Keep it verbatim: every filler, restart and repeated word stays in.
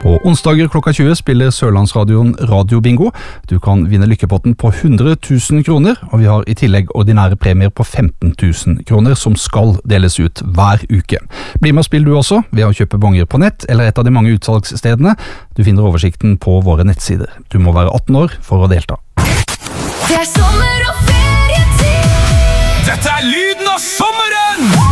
På onsdager klokka tjue spiller Sørlandsradioen Radio Bingo. Du kan vinne lykkepotten på hundre tusen kroner, og vi har i tillegg ordinære premier på femten tusen kroner som skal deles ut hver uke. Bli med og spill du også, ved å kjøpe bonger på nett eller et av de mange utsalgsstedene. Du finner oversikten på våre nettsider. Du må være atten år for å delta. Det er sommer og